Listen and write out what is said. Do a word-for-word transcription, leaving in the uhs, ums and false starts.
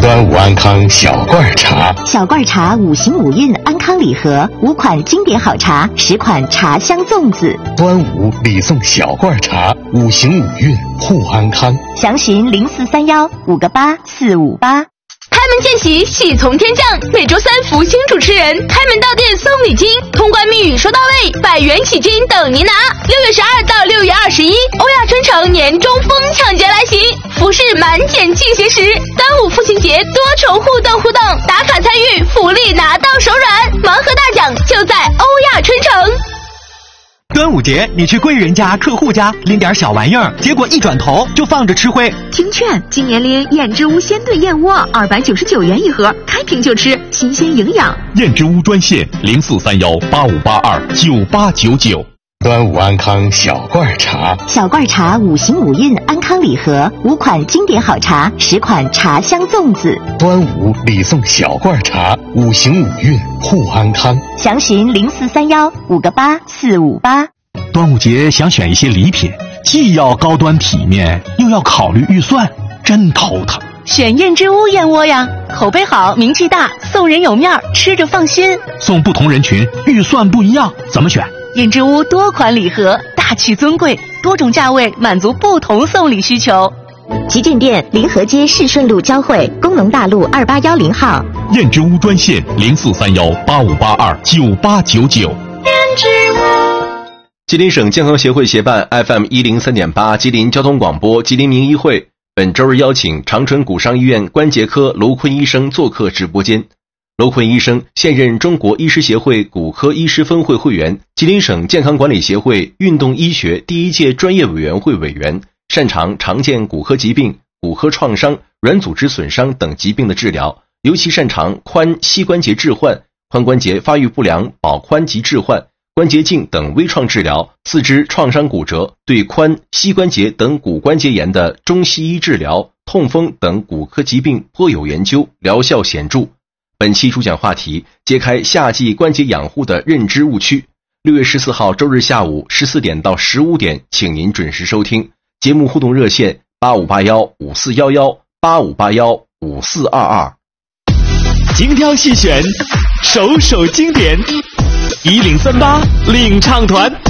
端午安康小罐茶， 小罐茶五行五运安康礼盒，五款经典好茶，十款茶香粽子。 端午礼送小罐茶，五行五运护安康。 详询零四三幺五个八四五八。 开门见喜，喜从天降。每周三福星主持人开门到店送礼金，通关密语说到位，百元起金等您拿。六月十二到六月二十一，欧亚春城年中疯抢劫来袭，服饰满减进行时。端午父亲节多重互动互动，打卡参与，福利拿到手软，盲盒大奖就在欧亚春城。 端午节，你去贵人家、客户家拎点小玩意儿，结果一转头就放着吃灰。 听劝，今年拎燕之屋鲜炖燕窝，二百九十九元一盒，开瓶就吃，新鲜营养。 燕之屋专线零四三幺八五八二九八九九。 端午安康小罐茶， 小罐茶五行五运安康礼盒，五款经典好茶，十款茶香粽子。 端午礼送小罐茶，五行五运护安康。 详询零四三幺五个八四五八。 端午节想选一些礼品，既要高端体面，又要考虑预算，真头疼。 选燕之屋燕窝呀，口碑好，名气大，送人有面，吃着放心。 送不同人群，预算不一样，怎么选？ 燕之屋多款礼盒，大气尊贵，多种价位满足不同送礼需求。 旗舰店临河街市顺路交汇，工农大路二八幺零号。 燕之屋专线零四三幺八五八二九八九九。 燕之屋。 吉林省健康协会协办 F M 一零三点八 吉林交通广播吉林名医会本周日邀请长春骨伤医院关节科娄坤医生做客直播间。娄坤医生现任中国医师协会骨科医师分会会员，吉林省健康管理协会运动医学第一届专业委员会委员，擅长常见骨科疾病、骨科创伤、软组织损伤等疾病的治疗，尤其擅长髋膝关节置换、髋关节发育不良保髋及置换、关节镜等微创治疗、四肢创伤骨折、对髋、膝关节等骨关节炎的中西医治疗、痛风等骨科疾病颇有研究，疗效显著。本期主讲话题：揭开夏季关节养护的认知误区。六月十四号周日下午十四点到十五点，请您准时收听。节目互动热线八五八幺五四幺幺八五八幺五四二二。 精挑细选，首首经典，一零三八领唱团。